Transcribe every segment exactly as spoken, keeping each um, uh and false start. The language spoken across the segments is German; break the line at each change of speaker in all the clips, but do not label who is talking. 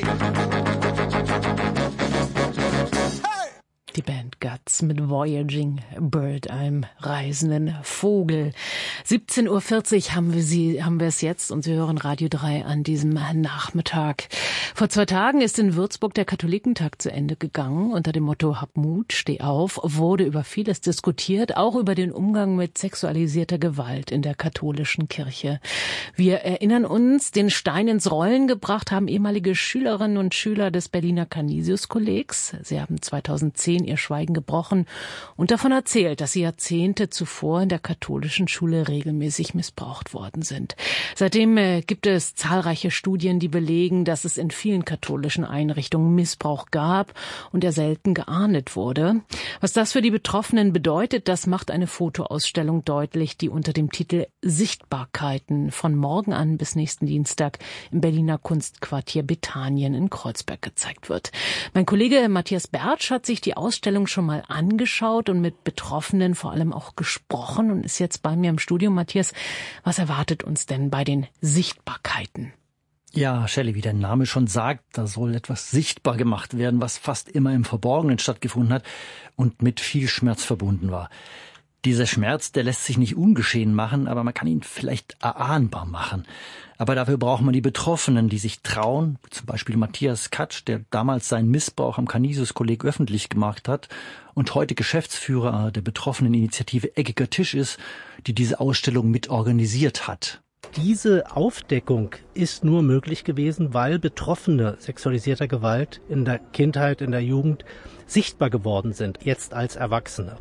Die Band Guts mit Voyaging Bird, einem reisenden Vogel. siebzehn Uhr vierzig haben wir sie, haben wir es jetzt und Sie hören Radio drei an diesem Nachmittag. Vor zwei Tagen ist in Würzburg der Katholikentag zu Ende gegangen. Unter dem Motto Hab Mut, steh auf, wurde über vieles diskutiert, auch über den Umgang mit sexualisierter Gewalt in der katholischen Kirche. Wir erinnern uns, den Stein ins Rollen gebracht haben ehemalige Schülerinnen und Schüler des Berliner Canisius-Kollegs. Sie haben zweitausendzehn ihr Schweigen gebrochen und davon erzählt, dass sie Jahrzehnte zuvor in der katholischen Schule regelmäßig missbraucht worden sind. Seitdem äh, gibt es zahlreiche Studien, die belegen, dass es in vielen katholischen Einrichtungen Missbrauch gab und er selten geahndet wurde. Was das für die Betroffenen bedeutet, das macht eine Fotoausstellung deutlich, die unter dem Titel Sichtbarkeiten von morgen an bis nächsten Dienstag im Berliner Kunstquartier Bethanien in Kreuzberg gezeigt wird. Mein Kollege Matthias Bertsch hat sich die Ausstellung schon mal angeschaut und mit Betroffenen vor allem auch gesprochen und ist jetzt bei mir im Studio. Matthias, was erwartet uns denn bei den Sichtbarkeiten?
Ja, Shelley, wie der Name schon sagt, da soll etwas sichtbar gemacht werden, was fast immer im Verborgenen stattgefunden hat und mit viel Schmerz verbunden war. Dieser Schmerz, der lässt sich nicht ungeschehen machen, aber man kann ihn vielleicht erahnbar machen. Aber dafür braucht man die Betroffenen, die sich trauen, zum Beispiel Matthias Katsch, der damals seinen Missbrauch am Canisius-Kolleg öffentlich gemacht hat und heute Geschäftsführer der betroffenen Initiative Eckiger Tisch ist, die diese Ausstellung mit organisiert hat.
Diese Aufdeckung ist nur möglich gewesen, weil Betroffene sexualisierter Gewalt in der Kindheit, in der Jugend sichtbar geworden sind, jetzt als Erwachsene.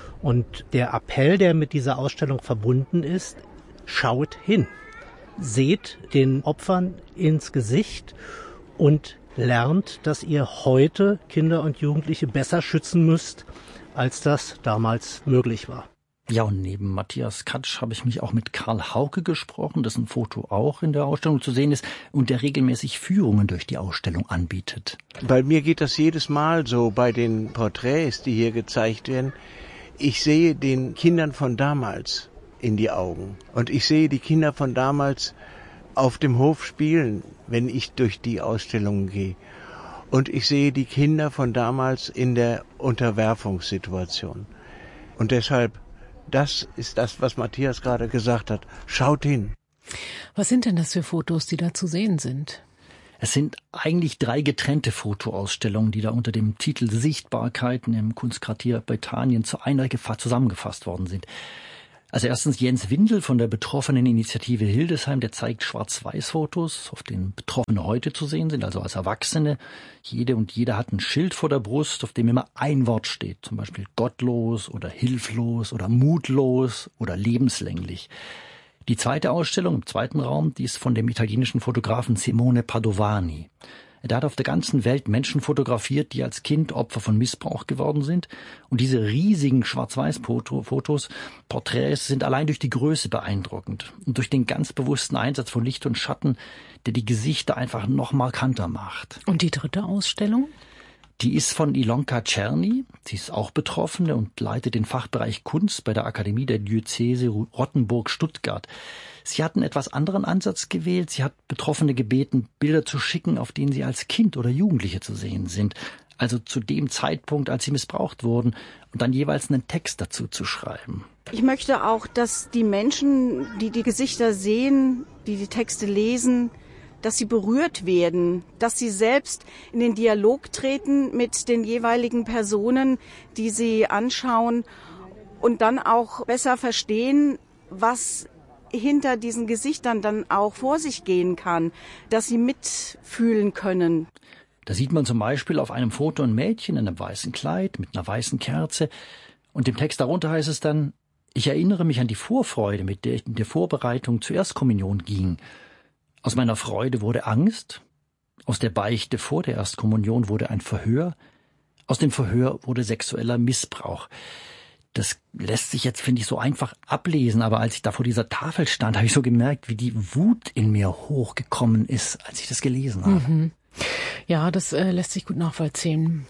Und der Appell, der mit dieser Ausstellung verbunden ist, schaut hin, seht den Opfern ins Gesicht und lernt, dass ihr heute Kinder und Jugendliche besser schützen müsst, als das damals möglich war.
Ja, und neben Matthias Katsch habe ich mich auch mit Karl Hauke gesprochen, dessen Foto auch in der Ausstellung zu sehen ist und der regelmäßig Führungen durch die Ausstellung anbietet.
Bei mir geht das jedes Mal so bei den Porträts, die hier gezeigt werden. Ich sehe den Kindern von damals in die Augen und ich sehe die Kinder von damals auf dem Hof spielen, wenn ich durch die Ausstellungen gehe. Und ich sehe die Kinder von damals in der Unterwerfungssituation. Und deshalb, das ist das, was Matthias gerade gesagt hat. Schaut hin.
Was sind denn das für Fotos, die da zu sehen sind?
Es sind eigentlich drei getrennte Fotoausstellungen, die da unter dem Titel Sichtbarkeiten im Kunstquartier Bethanien zu einer zusammengefasst worden sind. Also erstens Jens Windel von der betroffenen Initiative Hildesheim, der zeigt Schwarz-Weiß-Fotos, auf denen Betroffene heute zu sehen sind, also als Erwachsene. Jede und jeder hat ein Schild vor der Brust, auf dem immer ein Wort steht, zum Beispiel gottlos oder hilflos oder mutlos oder lebenslänglich. Die zweite Ausstellung im zweiten Raum, die ist von dem italienischen Fotografen Simone Padovani. Er hat auf der ganzen Welt Menschen fotografiert, die als Kind Opfer von Missbrauch geworden sind. Und diese riesigen Schwarz-Weiß-Fotos, Porträts, sind allein durch die Größe beeindruckend und durch den ganz bewussten Einsatz von Licht und Schatten, der die Gesichter einfach noch markanter macht.
Und die dritte Ausstellung?
Die ist von Ilonka Czerny. Sie ist auch Betroffene und leitet den Fachbereich Kunst bei der Akademie der Diözese Rottenburg-Stuttgart. Sie hat einen etwas anderen Ansatz gewählt. Sie hat Betroffene gebeten, Bilder zu schicken, auf denen sie als Kind oder Jugendliche zu sehen sind. Also zu dem Zeitpunkt, als sie missbraucht wurden, und dann jeweils einen Text dazu zu schreiben.
Ich möchte auch, dass die Menschen, die die Gesichter sehen, die die Texte lesen, dass sie berührt werden, dass sie selbst in den Dialog treten mit den jeweiligen Personen, die sie anschauen und dann auch besser verstehen, was hinter diesen Gesichtern dann auch vor sich gehen kann, dass sie mitfühlen können.
Da sieht man zum Beispiel auf einem Foto ein Mädchen in einem weißen Kleid mit einer weißen Kerze und im Text darunter heißt es dann: Ich erinnere mich an die Vorfreude, mit der ich in der Vorbereitung zur Erstkommunion ging. Aus meiner Freude wurde Angst, aus der Beichte vor der Erstkommunion wurde ein Verhör, aus dem Verhör wurde sexueller Missbrauch. Das lässt sich jetzt, finde ich, so einfach ablesen, aber als ich da vor dieser Tafel stand, habe ich so gemerkt, wie die Wut in mir hochgekommen ist, als ich das gelesen habe.
Mhm. Ja, das äh, lässt sich gut nachvollziehen.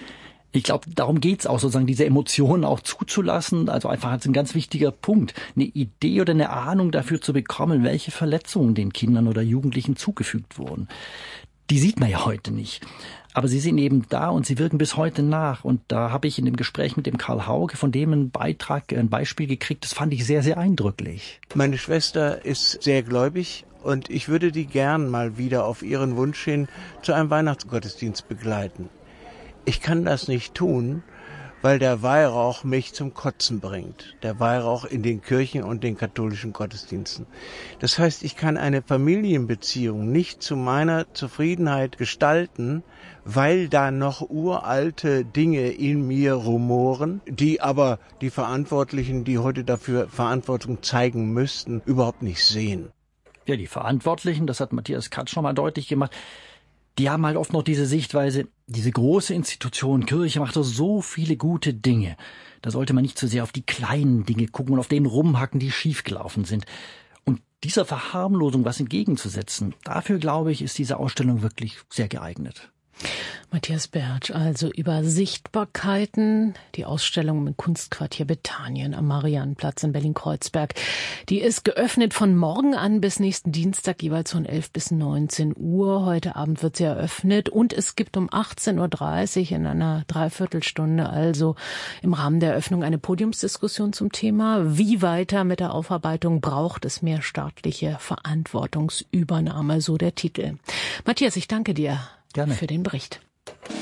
Ich glaube, darum geht's auch, sozusagen diese Emotionen auch zuzulassen. Also einfach als ein ganz wichtiger Punkt, eine Idee oder eine Ahnung dafür zu bekommen, welche Verletzungen den Kindern oder Jugendlichen zugefügt wurden. Die sieht man ja heute nicht. Aber sie sind eben da und sie wirken bis heute nach. Und da habe ich in dem Gespräch mit dem Karl Hauge von dem einen Beitrag, ein Beispiel gekriegt. Das fand ich sehr, sehr eindrücklich.
Meine Schwester ist sehr gläubig und ich würde die gern mal wieder auf ihren Wunsch hin zu einem Weihnachtsgottesdienst begleiten. Ich kann das nicht tun, weil der Weihrauch mich zum Kotzen bringt. Der Weihrauch in den Kirchen und den katholischen Gottesdiensten. Das heißt, ich kann eine Familienbeziehung nicht zu meiner Zufriedenheit gestalten, weil da noch uralte Dinge in mir rumoren, die aber die Verantwortlichen, die heute dafür Verantwortung zeigen müssten, überhaupt nicht sehen.
Ja, die Verantwortlichen, das hat Matthias Katsch noch mal deutlich gemacht, die haben halt oft noch diese Sichtweise, diese große Institution Kirche macht doch so viele gute Dinge. Da sollte man nicht zu sehr auf die kleinen Dinge gucken und auf denen rumhacken, die schiefgelaufen sind. Und dieser Verharmlosung was entgegenzusetzen, dafür, glaube ich, ist diese Ausstellung wirklich sehr geeignet.
Matthias Bertsch, also über Sichtbarkeiten, die Ausstellung im Kunstquartier Bethanien am Mariannenplatz in Berlin-Kreuzberg. Die ist geöffnet von morgen an bis nächsten Dienstag, jeweils von elf bis neunzehn Uhr. Heute Abend wird sie eröffnet und es gibt um achtzehn Uhr dreißig in einer Dreiviertelstunde, also im Rahmen der Eröffnung, eine Podiumsdiskussion zum Thema. Wie weiter mit der Aufarbeitung? Braucht es mehr staatliche Verantwortungsübernahme? So der Titel. Matthias, ich danke dir.
Gerne.
Für den Bericht.